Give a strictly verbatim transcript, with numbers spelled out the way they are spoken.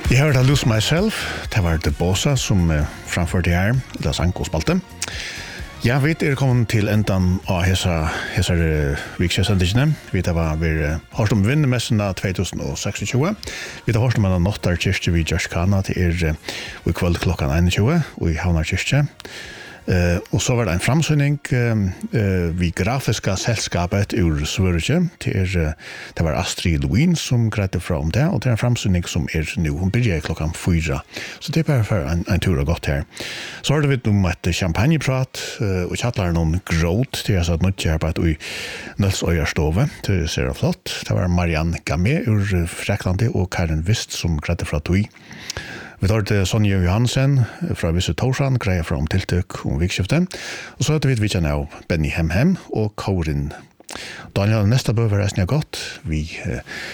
Jeg har hørt Lose Myself, det var det Bosa som uh, framførte her, det sang og spalte. Ja, vi er kommet til endan av hesa, hesa uh, vikskjøsendikene. Vi har vært hørt om vinnermessene tjuetusen seksogtjue. Vi har hørt om en nottar kyrkje vid Gjørskana til er uh, i kveld klokkan einogtjue, og i Havnar kyrkje. Uh, og så var det en framsynning uh, uh, vi grafiska selskapet ur Svørge til er, uh, det var Astrid Louin som greide fra om det, og det er en framsynning som er nu, hun begynner klokkan fyra, så det er bare for en, en tur og godt her. Så har vi om et champagneprat, uh, og kjattler noen gråt til jeg satt nødt her på et ui Nøls Øyarstove, til ser det flott. Det var Marianne Gamé ur Freklandi og Karen Vist som greide fra tui. Vi tar til Sonja Johansen fra Visse Torsan, greier fra om tiltøk om vikskiftet. Og så heter vi vidtjene av Benny Hemhem og Kaurin. Daniel Nestabø var resten av godt. Vi